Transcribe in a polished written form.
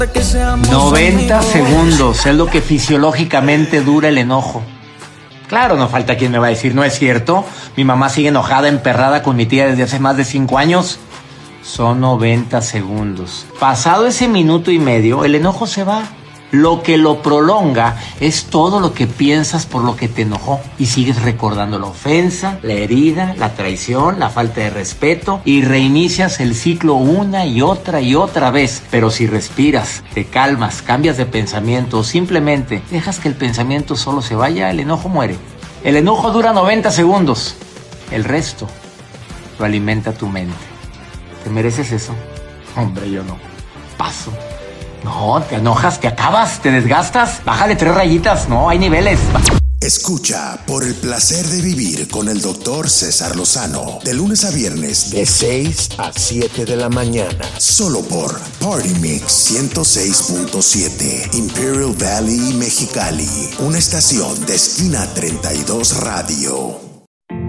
90 segundos es lo que fisiológicamente dura el enojo. Claro, no falta quien me va a decir, no es cierto. Mi mamá sigue enojada, emperrada con mi tía desde hace más de 5 años. Son 90 segundos. Pasado ese minuto y medio, el enojo se va. Lo que lo prolonga es todo lo que piensas por lo que te enojó. Y sigues recordando la ofensa, la herida, la traición, la falta de respeto. Y reinicias el ciclo una y otra vez. Pero si respiras, te calmas, cambias de pensamiento o simplemente dejas que el pensamiento solo se vaya, el enojo muere. El enojo dura 90 segundos. El resto lo alimenta tu mente. ¿Te mereces eso? Hombre, yo no. Paso. No, te enojas, te acabas, te desgastas. Bájale 3 rayitas, no, hay niveles. Escucha Por el Placer de Vivir con el Dr. César Lozano. De lunes a viernes, de 6 a 7 de la mañana. Solo por Party Mix 106.7. Imperial Valley, Mexicali. Una estación de Esquina 32 Radio.